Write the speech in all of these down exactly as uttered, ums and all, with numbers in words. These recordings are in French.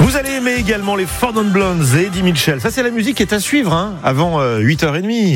Vous allez aimer également les Four Non Blondes et Eddie Mitchell. Ça, c'est la musique qui est à suivre hein, avant euh, huit heures trente.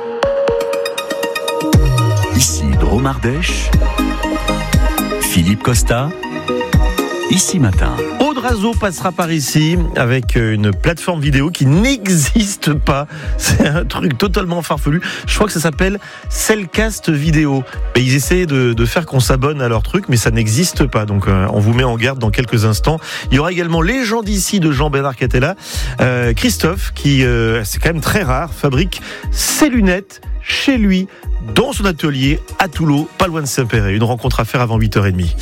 Ici Drôme Ardèche, Philippe Costa, Ici Matin. Aude Razo passera par ici avec une plateforme vidéo qui n'existe pas. C'est un truc totalement farfelu. Je crois que ça s'appelle Cellcast Vidéo. Et ils essaient de, de faire qu'on s'abonne à leur truc, mais ça n'existe pas. Donc euh, on vous met en garde dans quelques instants. Il y aura également Les gens d'ici de Jean-Bernard Catella. Euh, Christophe, qui, euh, c'est quand même très rare, fabrique ses lunettes chez lui, dans son atelier à Toulon, pas loin de Saint-Péray. Une rencontre à faire avant huit heures trente.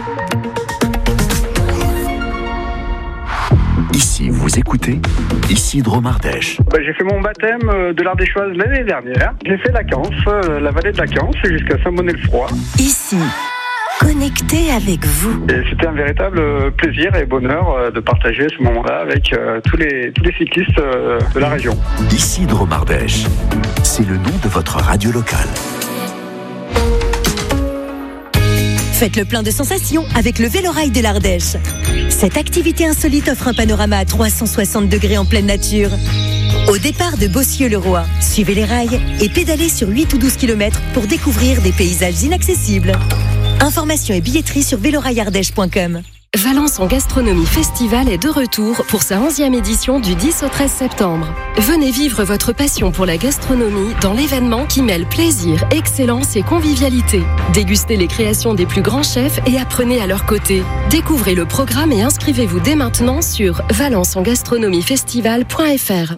Ici, vous écoutez Ici Drôme Ardèche. Bah, j'ai fait mon baptême de l'Ardéchoise l'année dernière. J'ai fait la Cance, la vallée de la Cance, jusqu'à Saint-Bonnet-le-Froid. Ici, connecté avec vous. Et c'était un véritable plaisir et bonheur de partager ce moment-là avec euh, tous les tous les cyclistes euh, de la région. Ici Drôme Ardèche, c'est le nom de votre radio locale. Faites le plein de sensations avec le Vélorail de l'Ardèche. Cette activité insolite offre un panorama à trois cent soixante degrés en pleine nature. Au départ de Bossieux-le-Roi, suivez les rails et pédalez sur huit ou douze kilomètres pour découvrir des paysages inaccessibles. Informations et billetterie sur vélorail ardèche point com. Valence en Gastronomie Festival est de retour pour sa onzième édition du dix au treize septembre. Venez vivre votre passion pour la gastronomie dans l'événement qui mêle plaisir, excellence et convivialité. Dégustez les créations des plus grands chefs et apprenez à leur côté. Découvrez le programme et inscrivez-vous dès maintenant sur valence en gastronomie festival point f r.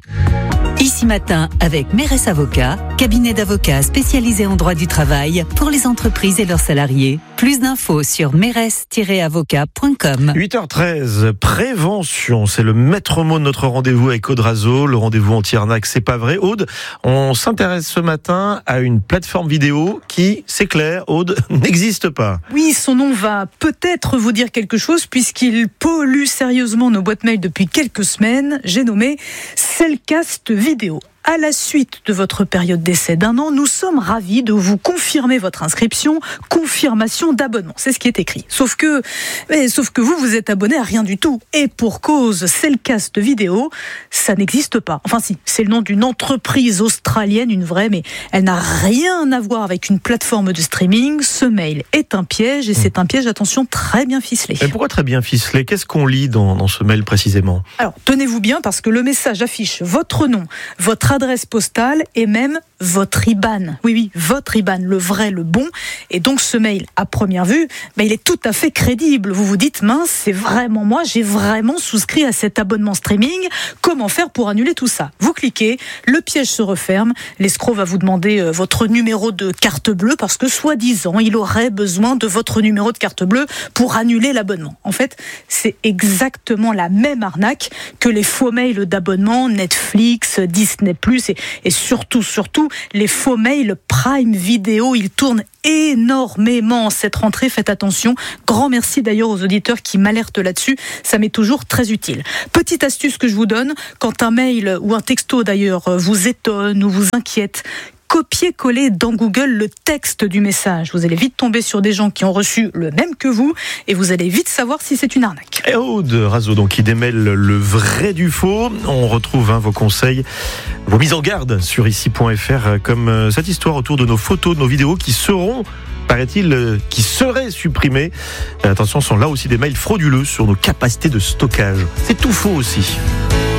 Ici Matin avec Mérès Avocats, cabinet d'avocats spécialisé en droit du travail pour les entreprises et leurs salariés. Plus d'infos sur mérès tiret avocat point com. huit heures treize, prévention, c'est le maître mot de notre rendez-vous avec Aude Razo, le rendez-vous anti-arnaque, c'est pas vrai. Aude, on s'intéresse ce matin à une plateforme vidéo qui, c'est clair, Aude, n'existe pas. Oui, son nom va peut-être vous dire quelque chose puisqu'il pollue sérieusement nos boîtes mail depuis quelques semaines. J'ai nommé Cellcast Vidéo. À la suite de votre période d'essai d'un an, nous sommes ravis de vous confirmer votre inscription, confirmation d'abonnement. C'est ce qui est écrit. Sauf que, mais, sauf que vous, vous êtes abonné à rien du tout. Et pour cause, Cellcast Vidéo, ça n'existe pas. Enfin si, c'est le nom d'une entreprise australienne, une vraie, mais elle n'a rien à voir avec une plateforme de streaming. Ce mail est un piège et c'est un piège, attention, très bien ficelé. Et pourquoi très bien ficelé ? Qu'est-ce qu'on lit dans, dans ce mail précisément ? Alors, tenez-vous bien parce que le message affiche votre nom, votre adresse postale et même votre I B A N. Oui, oui, votre I B A N, le vrai, le bon. Et donc ce mail, à première vue, ben, il est tout à fait crédible. Vous vous dites, mince, c'est vraiment moi, j'ai vraiment souscrit à cet abonnement streaming. Comment faire pour annuler tout ça ? Vous cliquez, le piège se referme, l'escroc va vous demander euh, votre numéro de carte bleue parce que soi-disant, il aurait besoin de votre numéro de carte bleue pour annuler l'abonnement. En fait, c'est exactement la même arnaque que les faux mails d'abonnement Netflix, Disney plus, et, et surtout, surtout, les faux mails Prime Video, ils tournent énormément cette rentrée, faites attention. Grand merci d'ailleurs aux auditeurs qui m'alertent là-dessus, ça m'est toujours très utile. Petite astuce que je vous donne, quand un mail ou un texto d'ailleurs vous étonne ou vous inquiète, copier-coller dans Google le texte du message. Vous allez vite tomber sur des gens qui ont reçu le même que vous et vous allez vite savoir si c'est une arnaque. Et Aude Razo, donc, qui démêle le vrai du faux. On retrouve hein, vos conseils, vos mises en garde sur ici point f r, comme euh, cette histoire autour de nos photos, de nos vidéos qui seront, paraît-il, euh, qui seraient supprimées. Euh, attention, ce sont là aussi des mails frauduleux sur nos capacités de stockage. C'est tout faux aussi.